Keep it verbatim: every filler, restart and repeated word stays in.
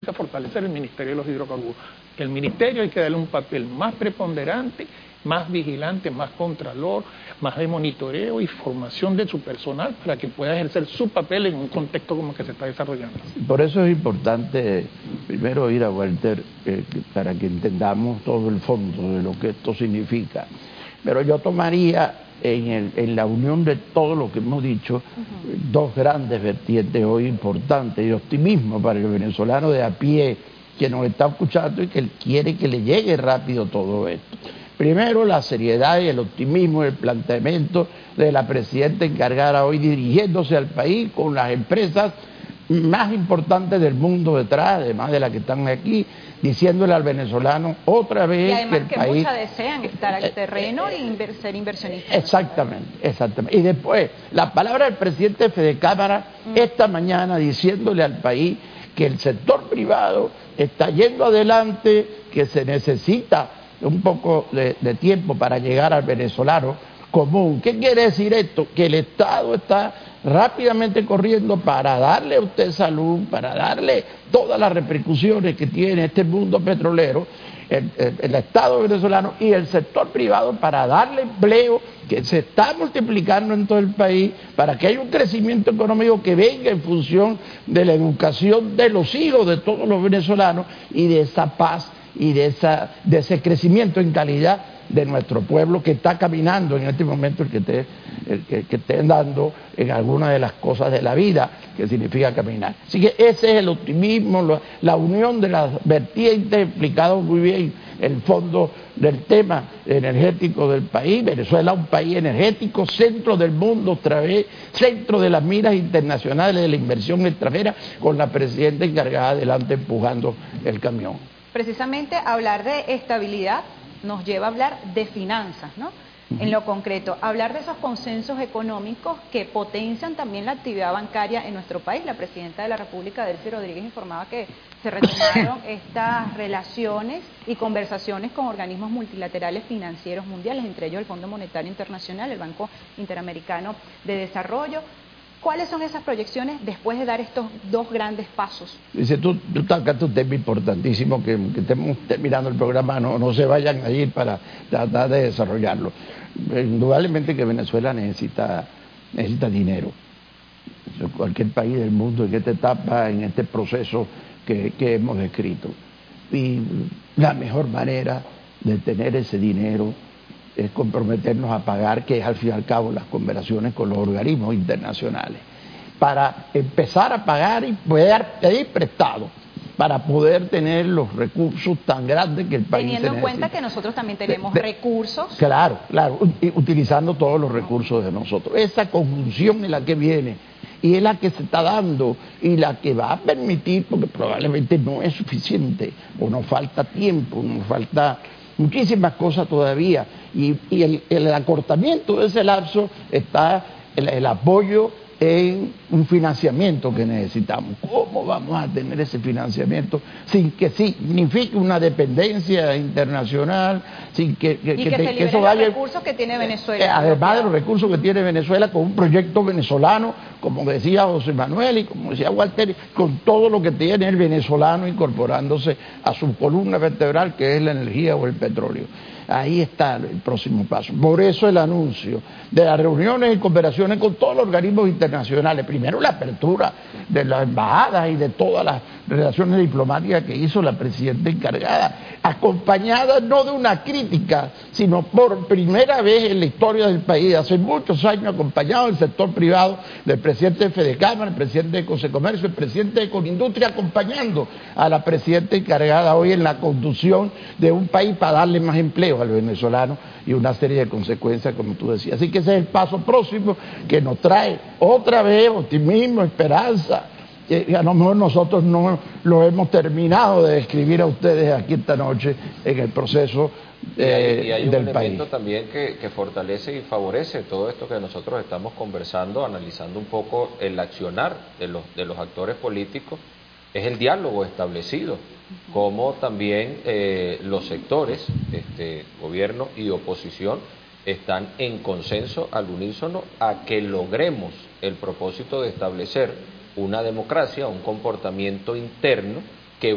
significa fortalecer el Ministerio de los Hidrocarburos. Que el Ministerio hay que darle un papel más preponderante, más vigilante, más contralor, más de monitoreo y formación de su personal para que pueda ejercer su papel en un contexto como el que se está desarrollando. Por eso es importante primero oír a Walter eh, para que entendamos todo el fondo de lo que esto significa. Pero yo tomaría en, el, en la unión de todo lo que hemos dicho, uh-huh, dos grandes vertientes hoy importantes y optimismo para el venezolano de a pie que nos está escuchando y que quiere que le llegue rápido todo esto. Primero, la seriedad y el optimismo, el planteamiento de la presidenta encargada hoy dirigiéndose al país con las empresas más importantes del mundo detrás, además de las que están aquí, diciéndole al venezolano otra vez y además que el que país... muchas desean estar al terreno e inver, ser inversionistas. Exactamente, exactamente. Y después, la palabra del presidente de Fedecámara mm. esta mañana diciéndole al país que el sector privado está yendo adelante, que se necesita un poco de, de tiempo para llegar al venezolano común. ¿Qué quiere decir esto? Que el Estado está rápidamente corriendo para darle a usted salud, para darle todas las repercusiones que tiene este mundo petrolero, el, el, el Estado venezolano y el sector privado para darle empleo que se está multiplicando en todo el país, para que haya un crecimiento económico que venga en función de la educación de los hijos de todos los venezolanos y de esa paz y de, esa, de ese crecimiento en calidad de nuestro pueblo que está caminando en este momento, el que esté, el que, que esté andando en alguna de las cosas de la vida que significa caminar. Así que ese es el optimismo, la, la unión de las vertientes, explicado muy bien el fondo del tema energético del país. Venezuela es un país energético, centro del mundo otra vez, centro de las miras internacionales de la inversión extranjera, con la presidenta encargada adelante empujando el camión. Precisamente hablar de estabilidad nos lleva a hablar de finanzas, ¿no? Uh-huh. En lo concreto, hablar de esos consensos económicos que potencian también la actividad bancaria en nuestro país. La presidenta de la República, Delcy Rodríguez, informaba que se retomaron estas relaciones y conversaciones con organismos multilaterales financieros mundiales, entre ellos el Fondo Monetario Internacional, el Banco Interamericano de Desarrollo. ¿Cuáles son esas proyecciones después de dar estos dos grandes pasos? Dice, tú, tú tocas un tema importantísimo que, que estemos terminando el programa, no, no se vayan a ir para tratar de desarrollarlo. Indudablemente que Venezuela necesita, necesita dinero. Cualquier país del mundo en esta etapa, en este proceso que, que hemos descrito. Y la mejor manera de tener ese dinero es comprometernos a pagar, que es al fin y al cabo las conversaciones con los organismos internacionales, para empezar a pagar y poder pedir prestado, para poder tener los recursos tan grandes que el país necesita. Teniendo en cuenta que nosotros también tenemos de, de, recursos. Claro, claro, utilizando todos los recursos de nosotros. Esa conjunción es la que viene y es la que se está dando y la que va a permitir, porque probablemente no es suficiente, o nos falta tiempo, nos falta muchísimas cosas todavía, y, y el, el acortamiento de ese lapso está el, el apoyo en un financiamiento que necesitamos. ¿Cómo vamos a tener ese financiamiento sin que signifique una dependencia internacional, sin que, que, y que, que, te, se que eso vaya, vaya, los recursos que tiene Venezuela? Eh, además de los recursos que tiene Venezuela, con un proyecto venezolano, como decía José Manuel y como decía Walter, con todo lo que tiene el venezolano incorporándose a su columna vertebral, que es la energía o el petróleo. Ahí está el próximo paso. Por eso el anuncio de las reuniones y cooperaciones con todos los organismos internacionales. Primero la apertura de las embajadas y de todas las relaciones diplomáticas que hizo la presidenta encargada, acompañada no de una crítica, sino por primera vez en la historia del país, hace muchos años, acompañado del sector privado, del presidente de Fedecámara, el presidente de Consecomercio, el presidente de Conindustria, acompañando a la presidenta encargada hoy en la conducción de un país para darle más empleo al venezolano y una serie de consecuencias, como tú decías. Así que ese es el paso próximo que nos trae otra vez optimismo, esperanza. Y a lo mejor nosotros no lo hemos terminado de describir a ustedes aquí esta noche en el proceso eh, y hay, y hay del un elemento país. también que, que fortalece y favorece todo esto que nosotros estamos conversando, analizando un poco el accionar de los, de los actores políticos, es el diálogo establecido, como también eh, los sectores, este, gobierno y oposición, están en consenso al unísono a que logremos el propósito de establecer una democracia, un comportamiento interno